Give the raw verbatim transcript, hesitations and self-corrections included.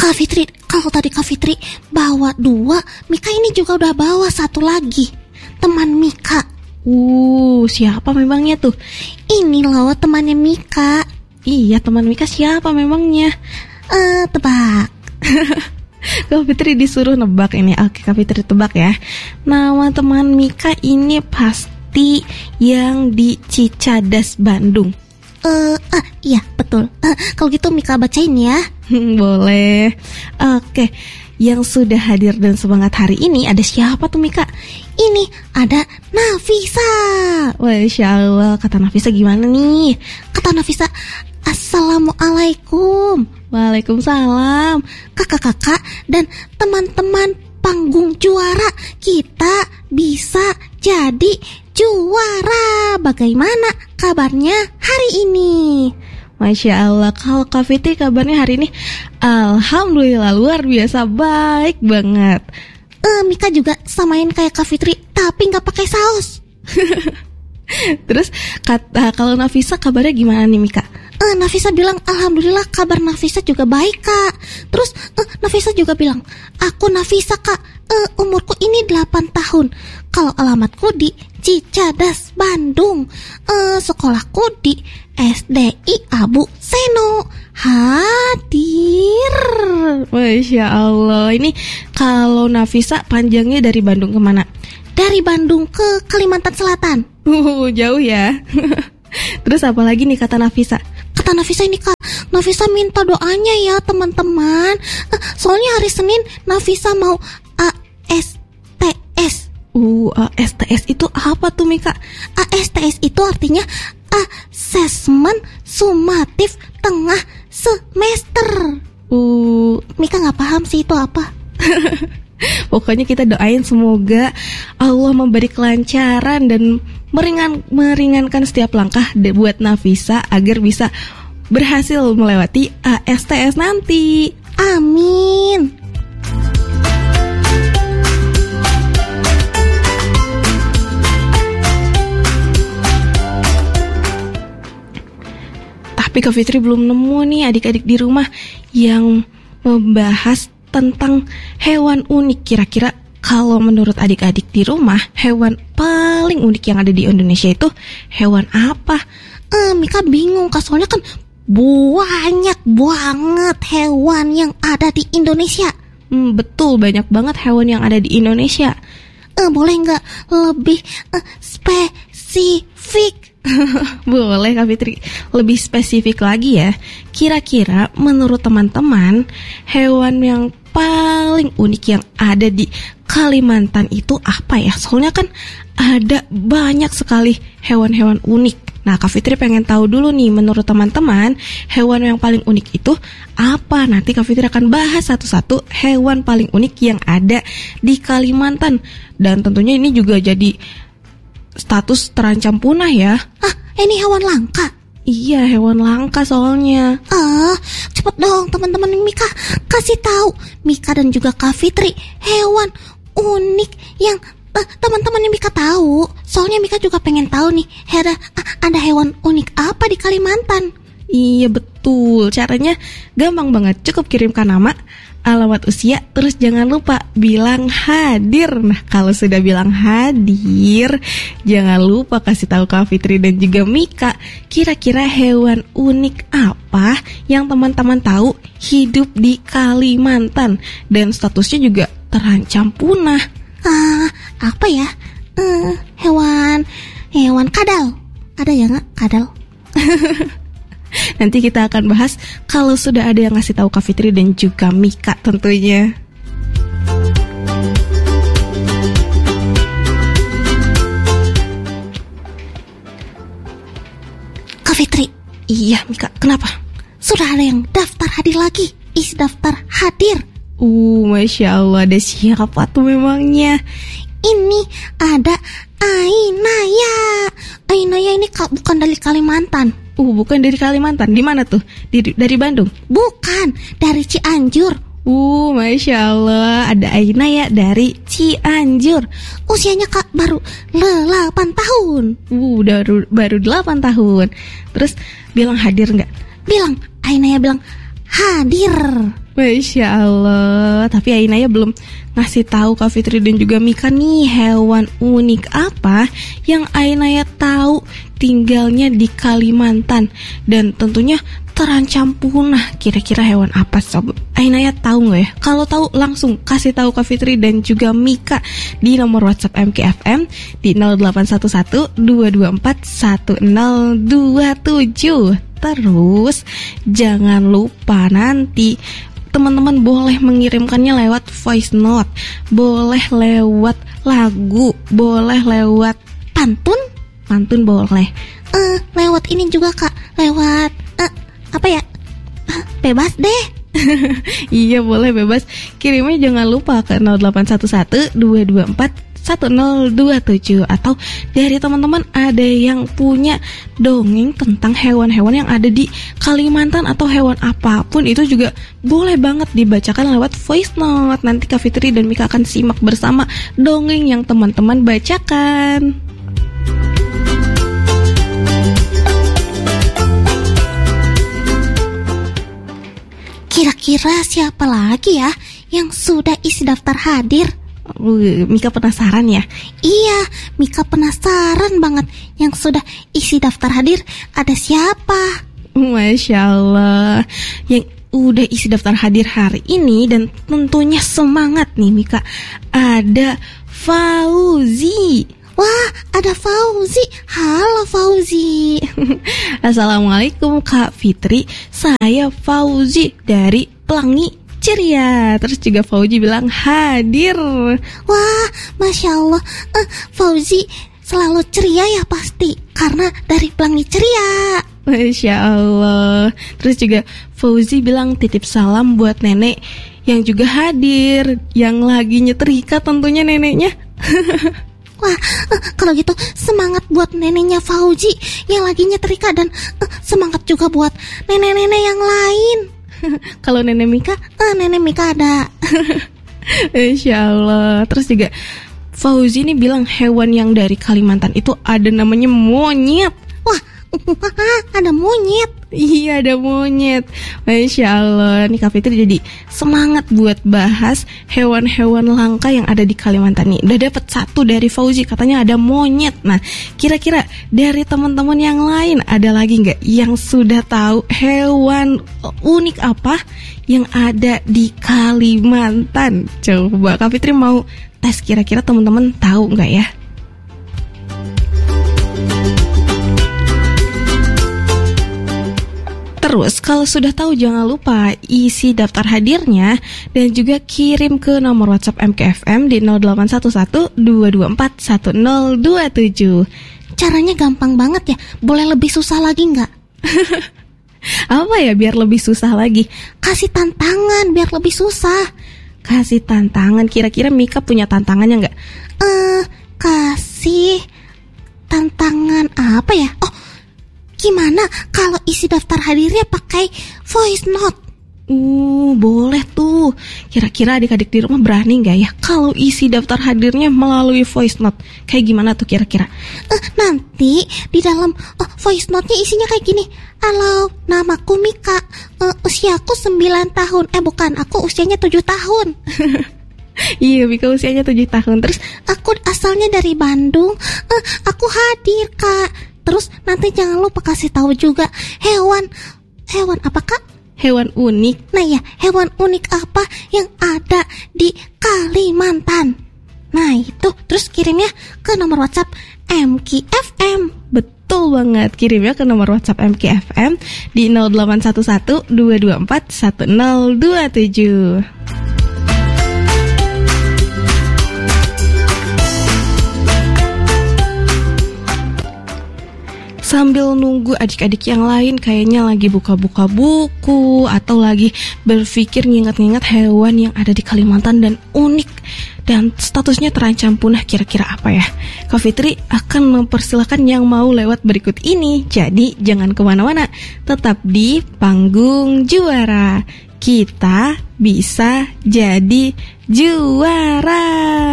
Kak Fitri, kalau tadi Kak Fitri bawa dua, Mika ini juga udah bawa satu lagi. Teman Mika. Uh, siapa memangnya tuh? Ini loh temannya Mika. Iya, teman Mika siapa memangnya? Eh, uh, tebak. Kak Fitri disuruh nebak ini. Oke, Kak Fitri tebak ya. Nama teman Mika ini pasti yang di Cicadas, Bandung. Eh, uh, ah, iya betul. Uh, kalau gitu Mika bacain ya. Boleh. Oke, yang sudah hadir dan semangat hari ini ada siapa tuh Mika? Ini ada Nafisa. Masya Allah, kata Nafisa gimana nih? Kata Nafisa, Assalamualaikum. Waalaikumsalam. Kakak-kakak dan teman-teman panggung juara, kita bisa jadi juara. Bagaimana kabarnya hari ini? Masya Allah, kalau Kak Fitri kabarnya hari ini alhamdulillah luar biasa baik banget. Eh, Mika juga samain kayak Kak Fitri, tapi nggak pakai saus. Terus kata kalau Nafisa kabarnya gimana nih Mika? Eh, Nafisa bilang alhamdulillah kabar Nafisa juga baik Kak. Terus eh, Nafisa juga bilang, aku Nafisa Kak, eh, umurku ini delapan tahun. Kalau alamatku di Cicadas, Bandung. Eh, sekolahku di S D I Abu Seno. Hadir. Masya Allah. Ini kalau Nafisa panjangnya dari Bandung kemana? Dari Bandung ke Kalimantan Selatan. Uh, jauh ya. Terus apa lagi nih kata Nafisa? Kata Nafisa ini Kak, Nafisa minta doanya ya teman-teman. Uh, soalnya hari Senin Nafisa mau A S T S. Uh, A S T S itu apa tuh Mika? A S T S itu artinya Asesmen Sumatif Tengah Semester. Uh, Mika nggak paham sih itu apa. Pokoknya kita doain semoga Allah memberi kelancaran dan meringan, meringankan setiap langkah buat Nafisa agar bisa berhasil melewati A S T S nanti. Amin. Tapi Kak Fitri belum nemu nih adik-adik di rumah yang membahas tentang hewan unik. Kira-kira kalau menurut adik-adik di rumah, hewan paling unik yang ada di Indonesia itu hewan apa? Eh, Mika bingung Kak, soalnya kan banyak banget hewan yang ada di Indonesia. Hmm, betul, banyak banget hewan yang ada di Indonesia. Eh, boleh nggak lebih eh, spesifik? Boleh Kak Fitri, lebih spesifik lagi ya. Kira-kira menurut teman-teman, hewan yang paling unik yang ada di Kalimantan itu apa ya? Soalnya kan ada banyak sekali hewan-hewan unik. Nah, Kak Fitri pengen tahu dulu nih, menurut teman-teman, hewan yang paling unik itu apa? Nanti Kak Fitri akan bahas satu-satu hewan paling unik yang ada di Kalimantan. Dan tentunya ini juga jadi status terancam punah ya. Ah, ini hewan langka. Iya, hewan langka soalnya. Ah, cepet dong teman-teman Mika, kasih tahu Mika dan juga Kak Fitri hewan unik yang uh, teman-teman Mika tahu. Soalnya Mika juga pengen tahu nih, ada uh, ada hewan unik apa di Kalimantan. Iya betul, caranya gampang banget. Cukup kirimkan nama, alamat usia, terus jangan lupa bilang hadir. Nah, kalau sudah bilang hadir, jangan lupa kasih tahu Kak Fitri dan juga Mika, kira-kira hewan unik apa yang teman-teman tahu hidup di Kalimantan dan statusnya juga terancam punah. Ah, apa ya? Uh, hewan hewan kadal. Ada ya nggak kadal? Nanti kita akan bahas kalau sudah ada yang ngasih tahu Kak Fitri dan juga Mika tentunya. Kak Fitri. Iya Mika, kenapa? Sudah ada yang daftar hadir lagi. Isi daftar hadir. Uh, Masya Allah, ada siapa tuh memangnya? Ini ada Ainaya. Ainaya ini bukan dari Kalimantan. Uh, bukan dari Kalimantan. Di mana tuh? Di, dari Bandung? Bukan, dari Cianjur. Uh, Masya Allah, ada Ainaya dari Cianjur. Usianya Kak baru delapan tahun. Uh, baru, baru delapan tahun. Terus bilang hadir nggak? Bilang, Ainaya bilang hadir. Masya Allah. Tapi Ainaya belum ngasih tahu Kak Fitri dan juga Mika nih hewan unik apa yang Ainaya tahu tinggalnya di Kalimantan dan tentunya terancam punah. Kira-kira hewan apa sob? Ainaya tahu nggak ya? Kalau tahu langsung kasih tahu Kak Fitri dan juga Mika di nomor WhatsApp M K F M di nol delapan satu satu dua dua empat satu nol dua tujuh. Terus jangan lupa nanti teman-teman boleh mengirimkannya lewat voice note, boleh lewat lagu, boleh lewat Pantun? pantun boleh. Eh, lewat ini juga Kak, lewat eh, apa ya? Ah, bebas deh. Iya boleh bebas. Kirimnya jangan lupa ke nol delapan satu satu dua dua empat satu nol dua tujuh. Atau dari teman-teman ada yang punya dongeng tentang hewan-hewan yang ada di Kalimantan atau hewan apapun, itu juga boleh banget dibacakan lewat voice note. Nanti Kak Fitri dan Mika akan simak bersama dongeng yang teman-teman bacakan. Kira-kira siapa lagi ya yang sudah isi daftar hadir? Uh, Mika penasaran ya? Iya, Mika penasaran banget. Yang sudah isi daftar hadir ada siapa? Masya Allah. Yang udah isi daftar hadir hari ini dan tentunya semangat nih Mika, ada Fauzi. Wah, ada Fauzi. Halo Fauzi. Assalamualaikum Kak Fitri, saya Fauzi dari Pelangi Ceria. Terus juga Fauzi bilang hadir. Wah, Masya Allah. eh, Fauzi selalu ceria ya pasti, karena dari Pelangi Ceria. Masya Allah. Terus juga Fauzi bilang titip salam buat nenek yang juga hadir, yang lagi nyetrika tentunya neneknya. Wah, eh, kalau gitu semangat buat neneknya Fauzi yang lagi nyetrika, dan eh, semangat juga buat nenek-nenek yang lain. Kalau nenek Mika, eh, nenek Mika ada. Insya Allah. Terus juga Fauzi ini bilang hewan yang dari Kalimantan itu ada namanya monyet. Wah, ada monyet. Iya, ada monyet. Masya Allah. Nih Kak Fitri jadi semangat buat bahas hewan-hewan langka yang ada di Kalimantan nih. Udah dapet satu dari Fauzi, katanya ada monyet. Nah, kira-kira dari teman-teman yang lain ada lagi nggak yang sudah tahu hewan unik apa yang ada di Kalimantan? Coba Kak Fitri mau tes, kira-kira teman-teman tahu nggak ya? Terus kalau sudah tahu jangan lupa isi daftar hadirnya dan juga kirim ke nomor WhatsApp M K F M di nol delapan satu satu dua dua empat satu nol dua tujuh. Caranya gampang banget ya. Boleh lebih susah lagi nggak? Apa ya biar lebih susah lagi? Kasih tantangan biar lebih susah. Kasih tantangan, kira-kira Mika punya tantangannya nggak? Eh, kasih tantangan apa ya? Oh, gimana kalau isi daftar hadirnya pakai voice note? Uh, boleh tuh. Kira-kira adik-adik di rumah berani nggak ya kalau isi daftar hadirnya melalui voice note? Kayak gimana tuh kira-kira? Eh, nanti di dalam oh, voice note-nya isinya kayak gini. Halo, namaku Mika. Uh, usiaku sembilan tahun. Eh bukan, aku usianya tujuh tahun. Iya, Mika usianya tujuh tahun. Terus aku asalnya dari Bandung. Uh, aku hadir, Kak. Terus nanti jangan lupa kasih tahu juga hewan hewan apa Kak? Hewan unik. Nah ya, hewan unik apa yang ada di Kalimantan? Nah itu, terus kirimnya ke nomor WhatsApp M K F M. Betul banget, kirimnya ke nomor WhatsApp M K F M di nol delapan satu satu dua dua empat satu nol dua tujuh. Sambil nunggu adik-adik yang lain kayaknya lagi buka-buka buku atau lagi berpikir nginget-nginget hewan yang ada di Kalimantan dan unik dan statusnya terancam punah, kira-kira apa ya? Kak Fitri akan mempersilahkan yang mau lewat berikut ini. Jadi jangan kemana-mana, tetap di Panggung Juara. Kita bisa jadi juara.